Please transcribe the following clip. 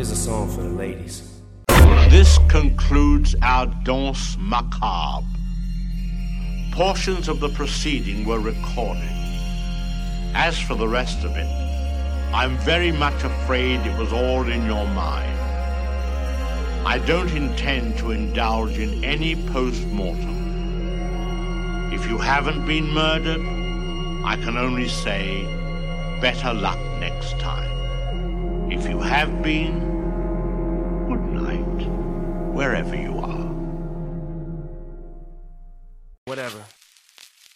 Here's a song for the ladies. This concludes our danse macabre. Portions of the proceeding were recorded. As for the rest of it, I'm very much afraid it was all in your mind. I don't intend to indulge in any post-mortem. If you haven't been murdered, I can only say, better luck next time. If you have been, good night, wherever you